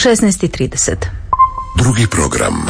16:30. Drugi program.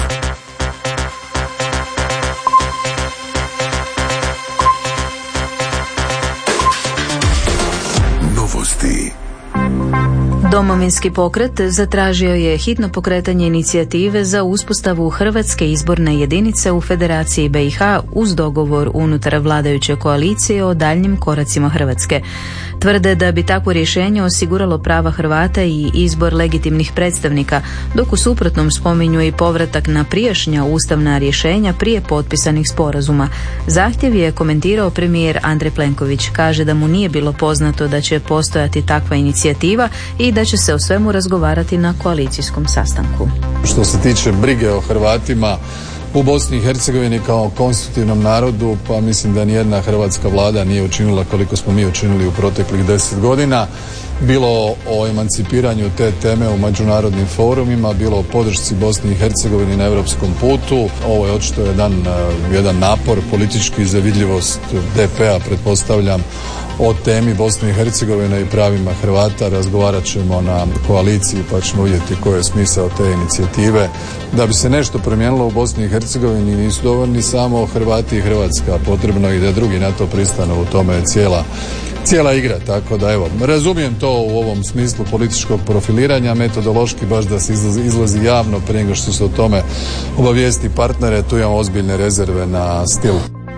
Novosti. Domovinski pokret zatražio je hitno pokretanje inicijative za uspostavu Hrvatske izborne jedinice u Federaciji BiH uz dogovor unutar vladajuće koalicije o daljnjim koracima Hrvatske. Tvrde da bi takvo rješenje osiguralo prava Hrvata i izbor legitimnih predstavnika, dok u suprotnom spominju i povratak na prijašnja ustavna rješenja prije potpisanih sporazuma. Zahtjev je komentirao premijer Andrej Plenković. Kaže da mu nije bilo poznato da će postojati takva inicijativa i da će se o svemu razgovarati na koalicijskom sastanku. Što se tiče brige o Hrvatima u Bosni i Hercegovini kao konstitutivnom narodu, pa mislim da nijedna hrvatska vlada nije učinila koliko smo mi učinili u proteklih 10 godina. Bilo o emancipiranju te teme u međunarodnim forumima, bilo o podršci Bosni i Hercegovini na europskom putu. Ovo je očito jedan napor politički za vidljivost DP-a, pretpostavljam, o temi Bosne i Hercegovine i pravima Hrvata. Razgovarat ćemo na koaliciji pa ćemo vidjeti koji je smisao te inicijative. Da bi se nešto promijenilo u Bosni i Hercegovini nisu dovoljni samo Hrvati i Hrvatska, potrebno i da drugi na to pristanu, u tome je cijela igra, tako da evo, razumijem to u ovom smislu političkog profiliranja, metodološki baš da se izlazi javno prije nego što se o tome obavijesti partnere, tu imamo ozbiljne rezerve na stil.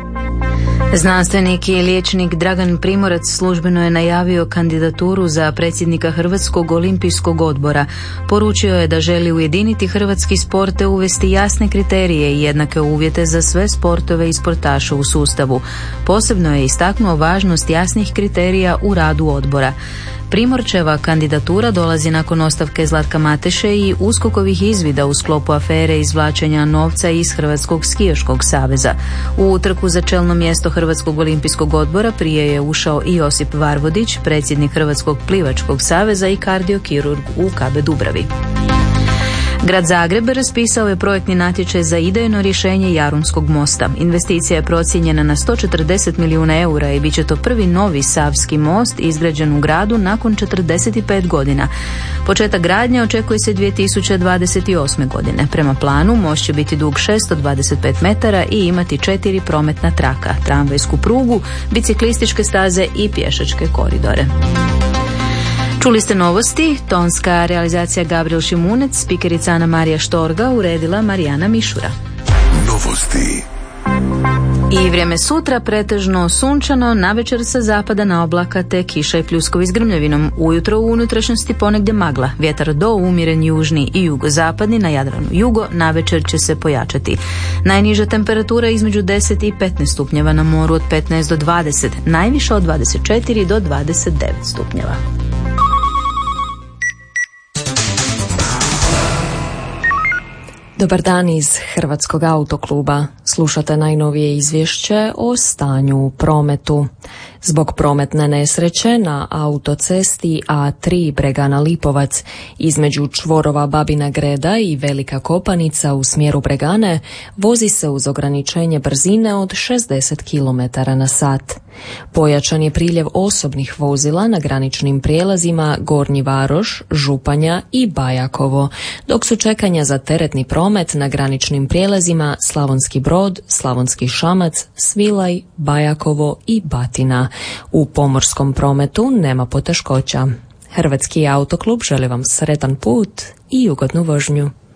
Znanstvenik i liječnik Dragan Primorac službeno je najavio kandidaturu za predsjednika Hrvatskog olimpijskog odbora. Poručio je da želi ujediniti hrvatski sport te uvesti jasne kriterije i jednake uvjete za sve sportove i sportaše u sustavu. Posebno je istaknuo važnost jasnih kriterija u radu odbora. Primorčeva kandidatura dolazi nakon ostavke Zlatka Mateše i USKOK-ovih izvida u sklopu afere izvlačenja novca iz Hrvatskog skijaškog saveza. U utrku za čelno mjesto Hrvatskog olimpijskog odbora prije je ušao i Josip Varvodić, predsjednik Hrvatskog plivačkog saveza i kardiokirurg u KB Dubravi. Grad Zagreb raspisao je projektni natječaj za idejno rješenje Jarunskog mosta. Investicija je procijenjena na 140 milijuna eura i bit će to prvi novi savski most izgrađen u gradu nakon 45 godina. Početak gradnje očekuje se 2028. godine. Prema planu most će biti dug 625 metara i imati 4 prometna traka, tramvajsku prugu, biciklističke staze i pješačke koridore. Čuli ste novosti, tonska realizacija Gabriel Šimunec, spikerica Ana Marija Štorga, uredila Marijana Mišura. Novosti. I vrijeme sutra pretežno sunčano, navečer sa zapada na oblaka te kiša i pljuskovi s grmljavinom. Ujutro u unutrašnjosti ponegdje magla, vjetar do umjeren južni i jugozapadni, na Jadranu jugo, navečer će se pojačati. Najniža temperatura između 10 i 15 stupnjeva, na moru od 15 do 20, najviša od 24 do 29 stupnjeva. Dobar dan iz Hrvatskog autokluba. Slušate najnovije izvješće o stanju u prometu. Zbog prometne nesreće na autocesti A3 Bregana Lipovac između čvorova Babina Greda i Velika Kopanica u smjeru Bregane vozi se uz ograničenje brzine od 60 km/h. Pojačan je priljev osobnih vozila na graničnim prijelazima Gornji Varoš, Županja i Bajakovo, dok su čekanja za teretni promet na graničnim prijelazima Slavonski Brod, Slavonski Šamac, Svilaj, Bajakovo i Batina. U pomorskom prometu nema poteškoća. Hrvatski autoklub želi vam sretan put i ugodnu vožnju.